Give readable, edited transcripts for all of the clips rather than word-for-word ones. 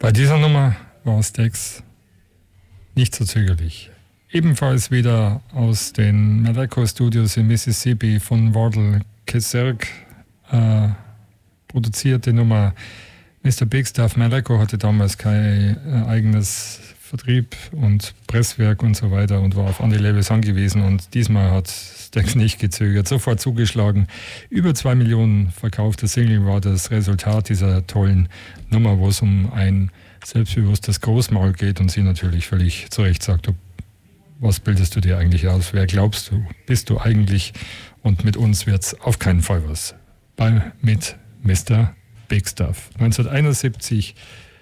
Bei dieser Nummer war Stax nicht so zögerlich. Ebenfalls wieder aus den Malaco Studios in Mississippi von Wardell Keserk produzierte Nummer. Mr. Big Stuff. Malaco hatte damals kein eigenes Vertrieb und Presswerk und so weiter und war auf andere Labels angewiesen, und diesmal hat Stax nicht gezögert, sofort zugeschlagen. Über 2 Millionen verkaufte Single war das Resultat dieser tollen Nummer, wo es um ein selbstbewusstes Großmaul geht und sie natürlich völlig zu Recht sagt, was bildest du dir eigentlich aus? Wer glaubst du? Bist du eigentlich? Und mit uns wird's auf keinen Fall was. Mit Mr. Big Stuff. 1971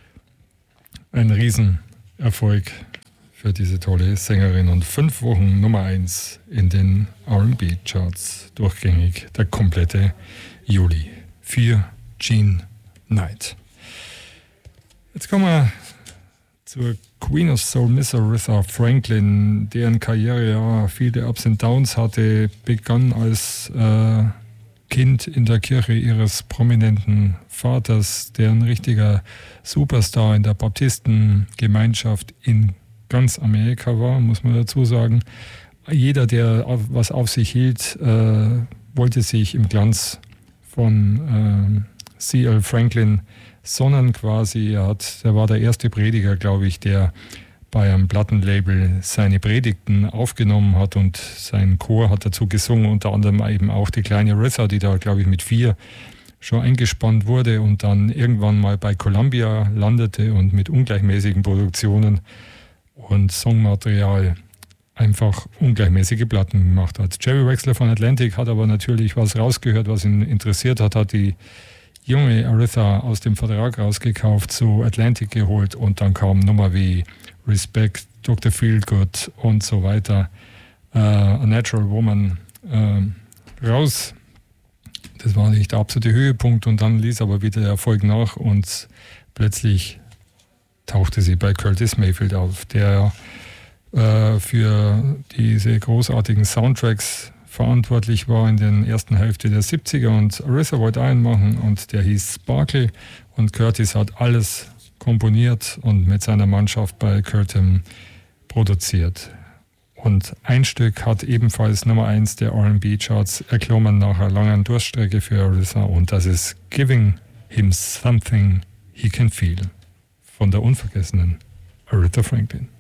ein Riesenerfolg für diese tolle Sängerin und 5 Wochen Nummer 1 in den R&B-Charts durchgängig, der komplette Juli. Für Jean Knight. Jetzt kommen wir zur Queen of Soul, Miss Aretha Franklin, deren Karriere ja viele Ups und Downs hatte, begann als Kind in der Kirche ihres prominenten Vaters, der ein richtiger Superstar in der Baptistengemeinschaft in ganz Amerika war, muss man dazu sagen. Jeder, der was auf sich hielt, wollte sich im Glanz von C.L. Franklin sonnen quasi. Der war der erste Prediger, glaube ich, der bei einem Plattenlabel seine Predigten aufgenommen hat, und sein Chor hat dazu gesungen, unter anderem eben auch die kleine Aretha, die da, glaube ich, mit 4 schon eingespannt wurde und dann irgendwann mal bei Columbia landete und mit ungleichmäßigen Produktionen und Songmaterial einfach ungleichmäßige Platten gemacht hat. Jerry Wexler von Atlantic hat aber natürlich was rausgehört, was ihn interessiert hat, hat die junge Aretha aus dem Vertrag rausgekauft, zu Atlantic geholt, und dann kam Nummer wie Respect, Dr. Feelgood und so weiter, A Natural Woman raus. Das war nicht der absolute Höhepunkt, und dann ließ aber wieder der Erfolg nach und plötzlich tauchte sie bei Curtis Mayfield auf, der für diese großartigen Soundtracks verantwortlich war in der ersten Hälfte der 70er, und Aretha wollte einen machen und der hieß Sparkle, und Curtis hat alles komponiert und mit seiner Mannschaft bei Curtin produziert. Und ein Stück hat ebenfalls Nummer 1 der R&B-Charts erklommen nach einer langen Durststrecke für Aretha, und das ist Giving Him Something He Can Feel von der unvergessenen Aretha Franklin.